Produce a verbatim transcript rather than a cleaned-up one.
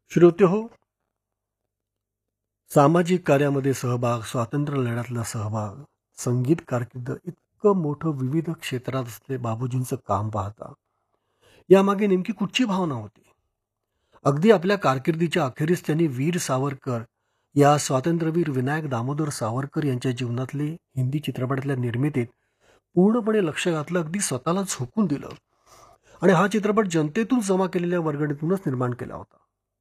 श्रोते हो, सामाजिक कार्यामध्ये सहभाग, स्वातंत्र्य लढ्यातला सहभाग, संगीत कारकीर्द इतकं मोठं विविध क्षेत्रात असले बाबूजींचं काम पाहता यामागे नेमकी कुठची भावना होती? अगदी आपल्या कारकिर्दीच्या अखेरीस त्यांनी वीर सावरकर या स्वातंत्र्यवीर विनायक दामोदर सावरकर यांच्या जीवनातले हिंदी चित्रपटातल्या निर्मितीत पूर्णपणे लक्ष घातलं, अगदी स्वतःला झोकून दिलं आणि हा चित्रपट जनतेतून जमा केलेल्या वर्गणीतूनच निर्माण केला होता.